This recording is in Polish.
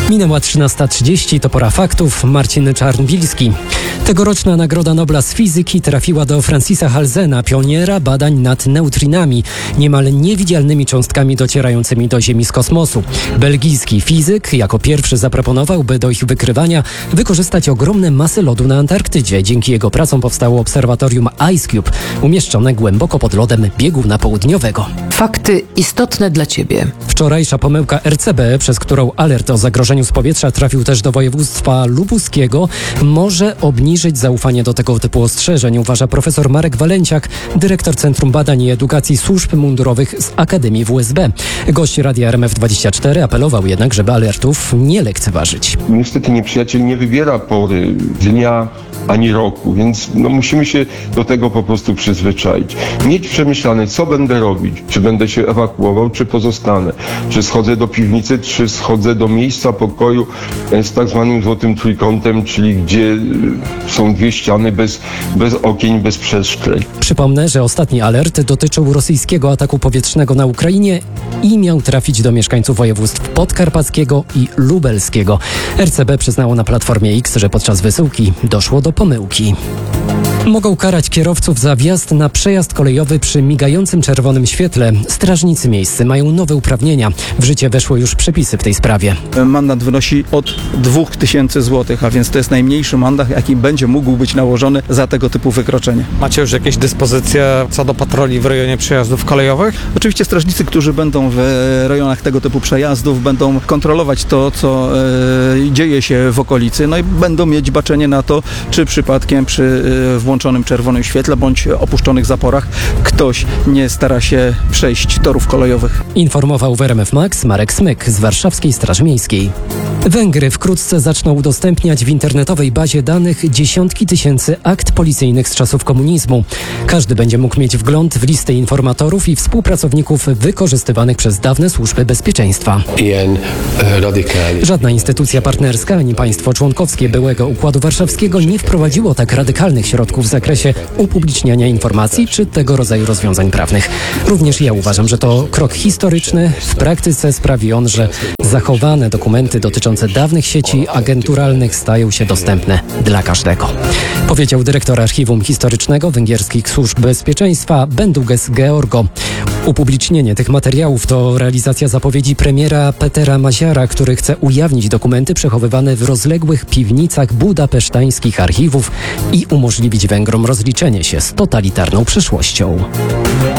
Minęła 13:30, to pora faktów. Marcin Czarnbilski. Tegoroczna Nagroda Nobla z fizyki trafiła do Francisa Halsena, pioniera badań nad neutrinami, niemal niewidzialnymi cząstkami docierającymi do Ziemi z kosmosu. Belgijski fizyk jako pierwszy zaproponował, by do ich wykrywania wykorzystać ogromne masy lodu na Antarktydzie. Dzięki jego pracom powstało obserwatorium IceCube, umieszczone głęboko pod lodem bieguna południowego. Fakty istotne dla Ciebie. Wczorajsza pomyłka RCB, przez którą alert o zagrożeniu z powietrza trafił też do województwa lubuskiego, może obniżyć zaufanie do tego typu ostrzeżeń, uważa profesor Marek Walenciak, dyrektor Centrum Badań i Edukacji Służb Mundurowych z Akademii WSB. Gość Radia RMF24 apelował jednak, żeby alertów nie lekceważyć. Niestety nieprzyjaciel nie wybiera pory dnia ani roku, więc musimy się do tego po prostu przyzwyczaić. Mieć przemyślane, co będę robić, czy będę się ewakuował, czy pozostanę, czy schodzę do piwnicy, czy schodzę do miejsca pokoju z tak zwanym złotym trójkątem, czyli gdzie są dwie ściany bez okien, bez przeszkleń. Przypomnę, że ostatni alert dotyczył rosyjskiego ataku powietrznego na Ukrainie i miał trafić do mieszkańców województw podkarpackiego i lubelskiego. RCB przyznało na Platformie X, że podczas wysyłki doszło do pomyłki. Mogą karać kierowców za wjazd na przejazd kolejowy przy migającym czerwonym świetle. Strażnicy miejscy mają nowe uprawnienia. W życie weszły już przepisy w tej sprawie. Mandat wynosi od 2000 zł, a więc to jest najmniejszy mandat, jaki będzie mógł być nałożony za tego typu wykroczenie. Macie już jakieś dyspozycje co do patroli w rejonie przejazdów kolejowych? Oczywiście strażnicy, którzy będą w rejonach tego typu przejazdów, będą kontrolować to, co dzieje się w okolicy, no i będą mieć baczenie na to, czy przypadkiem przy włączonym czerwonym świetle bądź opuszczonych zaporach ktoś nie stara się przejść torów kolejowych. Informował w RMF Max Marek Smyk z Warszawskiej Straży Miejskiej. Węgry wkrótce zaczną udostępniać w internetowej bazie danych dziesiątki tysięcy akt policyjnych z czasów komunizmu. Każdy będzie mógł mieć wgląd w listę informatorów i współpracowników wykorzystywanych przez dawne służby bezpieczeństwa. Żadna instytucja partnerska ani państwo członkowskie byłego Układu Warszawskiego nie wprowadziło tak radykalnych środków w zakresie upubliczniania informacji czy tego rodzaju rozwiązań prawnych. Również ja uważam, że to krok historyczny. W praktyce sprawi on, że zachowane dokumenty dotyczące dawnych sieci agenturalnych stają się dostępne dla każdego. Powiedział dyrektor Archiwum Historycznego Węgierskich Służb Bezpieczeństwa Benduges Georgo. Upublicznienie tych materiałów to realizacja zapowiedzi premiera Petera Maziara, który chce ujawnić dokumenty przechowywane w rozległych piwnicach budapesztańskich archiwów i umożliwić Węgrom rozliczenie się z totalitarną przeszłością.